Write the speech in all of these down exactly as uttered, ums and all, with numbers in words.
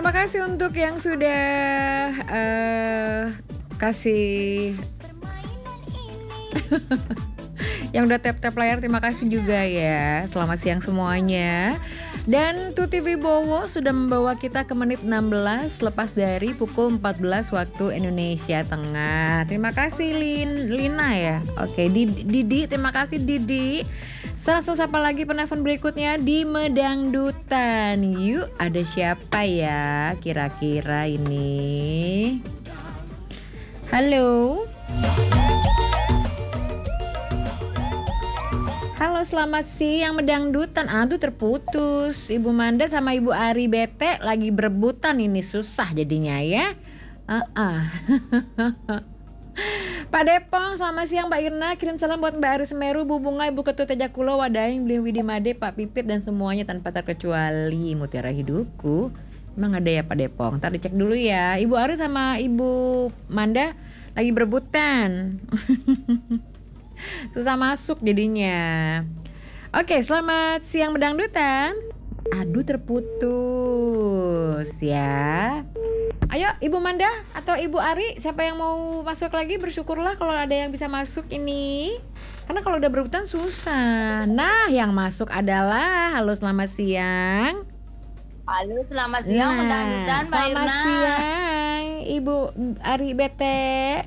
terima kasih untuk yang sudah uh, kasih yang udah tap-tap layar, terima kasih juga ya. Selamat siang semuanya. Dan Tuti Wibowo sudah membawa kita ke menit enam belas lepas dari pukul empat belas waktu Indonesia Tengah. Terima kasih Lin, Lina ya. Oke, Didi, terima kasih Didi. Langsung sapa lagi penelpon berikutnya di Medangdutan. Yuk, ada siapa ya kira-kira ini? Halo. Halo, selamat siang Medangdutan. Aduh, terputus. Ibu Manda sama Ibu Ari bete lagi berebutan, ini susah jadinya ya. Uh-uh. Pak Depong, selamat siang Mbak Irna. Kirim salam buat Mbak Ari Semeru, Bu Bunga, Ibu Ketut Tejakulo, Wadaing, Beli Widi Made, Pak Pipit dan semuanya tanpa terkecuali. Mutiara hidupku. Emang ada ya Pak Depong? Ntar dicek dulu ya. Ibu Ari sama Ibu Manda lagi berebutan. Susah masuk jadinya. Oke, selamat siang Medangdutan. Aduh, terputus ya. Ayo Ibu Manda atau Ibu Ari, siapa yang mau masuk lagi? Bersyukurlah kalau ada yang bisa masuk ini. Karena kalau udah berebutan susah. Nah, yang masuk adalah, halo selamat siang. Halo selamat siang nah, Medangdutan Mbak Irna. Selamat siang Ibu Ari Bete.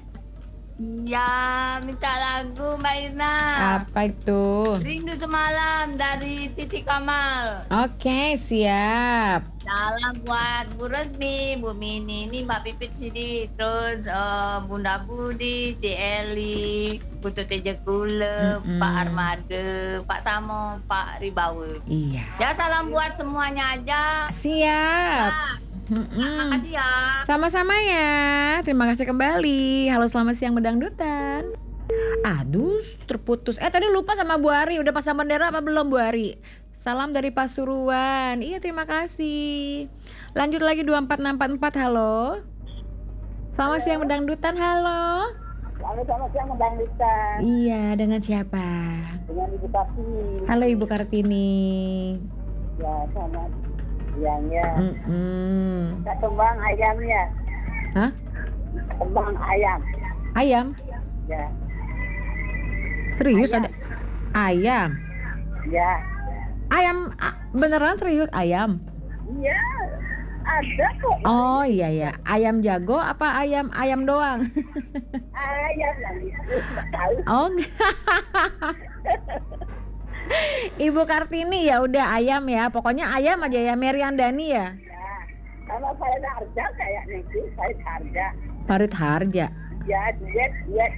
Ya, minta lagu Mbak Irna. Apa itu? Rindu Semalam dari Titi Kamal. Oke, siap. Salam buat Bu Resmi, Bu Mini, ini Mbak Pipit sini, terus uh, Bunda Budi, C. Eli, Putut Tejakule, mm-hmm. Pak Armada, Pak Samo, Pak Ribawe. Iya. Ya, salam buat semuanya aja. Siap. Nah, terima kasih ya. Sama-sama ya. Terima kasih kembali. Halo selamat siang Medangdutan. Aduh, terputus. Eh tadi lupa sama Bu Ari. Udah pasang bendera apa belum Bu Ari? Salam dari Pasuruan. Iya, terima kasih. Lanjut lagi dua empat enam empat empat. Halo. Selamat halo. Siang Medangdutan. Halo. Halo, selamat siang Medangdutan. Iya, dengan siapa? Dengan Ibu Kartini. Halo Ibu Kartini. Ya, selamat siang ya. Mm-mm. Kita tembang ayam ya. Hah? Tembang ayam. Ayam? Ya. Serius ayam. Ada ayam? Ya. Ayam beneran serius ayam? Iya. Ada kok. Oh iya ya. Ayam jago apa ayam ayam doang? Ayam lah itu. Tahu. Oh. Ibu Kartini ya udah ayam ya. Pokoknya ayam aja ya. Meriandani ya. Ya. Sama Farid Harja kayaknya itu. Farid Harja. Farid Harja. Ya, duet, duet.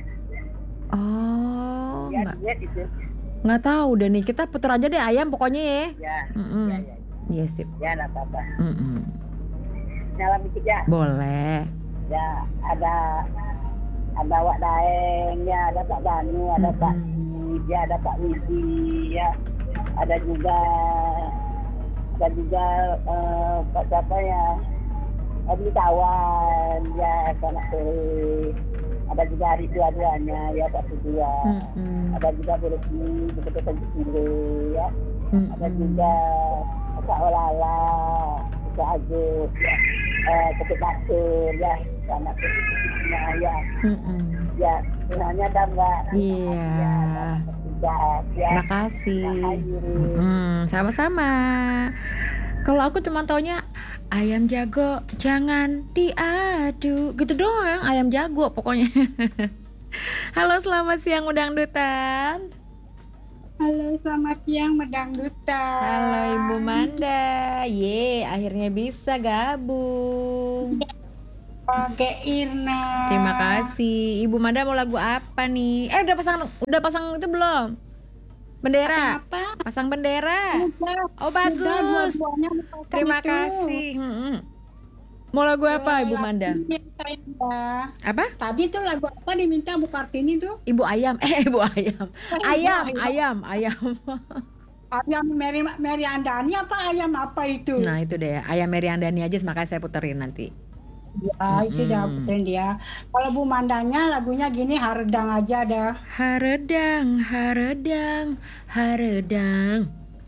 Oh. Ya, Enggak. duet itu. Nggak tahu deh nih, kita putar aja deh ayam pokoknya ya. Ya, Mm-mm. ya, ya. Iya sip. Ya, enggak apa-apa. Mm-mm. Nyala dikit ya. Boleh. Ya, ada ada Wak Daeng, ya, ada Pak Banu, ada Mm-mm. Pak Widi, ya, ada Pak Widi, ya, ada juga ada juga uh, Pak siapa ya, Abdi Tawan, ya, Sanak Sore. Ada juga hari dua-duanya ya Pak Sudua. Mm-mm. Ada juga Bu Resmi, Bu Ketut Tejakule ya. Mm-mm. Ada juga Kak Olala, Kak Agus, ya. Eh, Ketut Basur ya, sama Ketutnya ya. Mm-mm. Ya, sebenarnya ada Mbak. Iya. Ya, ya. Makasih. Makasih. Mm, sama-sama. Kalau aku cuma taunya ayam jago jangan diadu gitu doang, ayam jago pokoknya. Halo selamat siang Medangdutan. Halo selamat siang Medangdutan. Halo Ibu Manda. Ye, akhirnya bisa gabung. Pakai Irna. Terima kasih. Ibu Manda mau lagu apa nih? Eh udah pasang udah pasang itu belum? Bendera. Apa? Pasang bendera. Udah. Oh bagus. Udah, dua-duanya dipasang Terima itu. kasih. Hmm. Mau lagu apa Ibu Lagu Manda? diminta, ya. Apa? Tadi tuh lagu apa diminta Bu Kartini tuh? Ibu ayam. Eh Ibu ayam. Ayam, ayam, ayam. Ayam Mary Mary Andani apa ayam apa itu? Nah itu deh. Ayam Meriandani aja, makanya saya puterin nanti. Ya itu dah Mm-mm. puterin dia. Kalau Bu Mandanya lagunya gini Haredang aja dah. Haredang, haredang, haredang.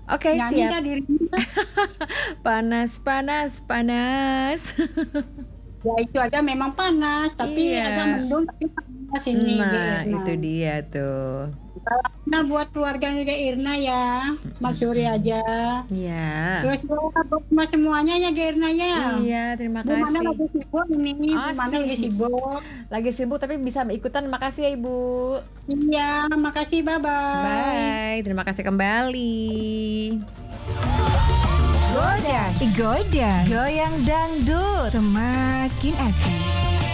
Oke, Nyanyi siap. dah dirinya. Panas, panas, panas. Ya itu aja memang panas, tapi Iya. agak mendung tapi panas ini. Di Nah, Irna. itu dia tuh. Nah buat keluarganya Ge Irna ya, Mas Suri aja. Iya. Terus buat Mas semuanya ya Ge Irna ya. Iya, terima Bu Mana kasih. lagi sibuk ini, Oh, Bu Mana lagi sih. sibuk. Lagi sibuk tapi bisa ikutan. Makasih ya Ibu. Iya, makasih, bye-bye. Bye. Terima kasih kembali. Goda, goda, goyang dangdut, semakin asik.